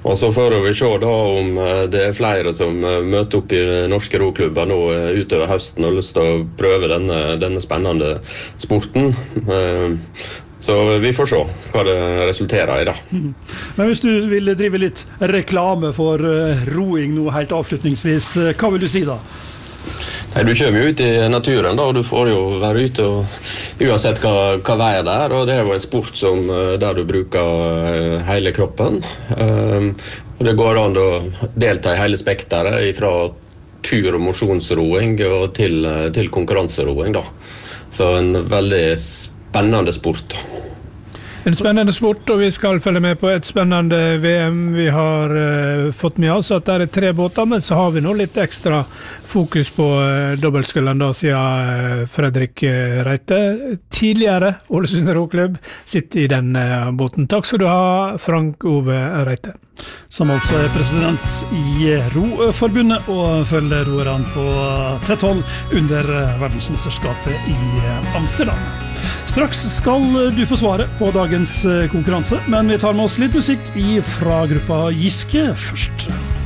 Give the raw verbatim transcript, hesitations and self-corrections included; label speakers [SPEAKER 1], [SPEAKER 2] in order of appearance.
[SPEAKER 1] Og så får vi se da om det er flere som møter opp i norske roklubber nå utover høsten og har lyst til å prøve denne, denne spennende sporten. Så vi får se hva det resulterer i da.
[SPEAKER 2] Men hvis du vil drive litt reklame for roing nå helt avslutningsvis, hva vil du si da?
[SPEAKER 1] Nei, du kommer jo ut i naturen da, og du får jo være ute og uansett hva, hva veier det er, og det er jo en sport som, der du bruker hele kroppen. Og det går an å delta i hele spekteret fra tur- og mosjonsroing og til, til konkurranseroing da. Så en veldig spennende sport da.
[SPEAKER 3] En spennende sport, og vi skal følge med på et spennende V M. Vi har uh, fått med oss at det er tre båter, men så har vi nå litt ekstra fokus på uh, dobbeltskullen da, siden uh, Fredrik uh, Reite, tidligere Ålesund Roklubb, sitter i den uh, båten. Takk skal du ha, Frank Ove Reite.
[SPEAKER 2] Som altså er president i Roforbundet og følger roerne på tett hold under verdensmesterskapet i Amsterdam. Straks skal du få svaret på dagens konkurranse, men vi tar med oss litt musikk fra gruppa Giske først.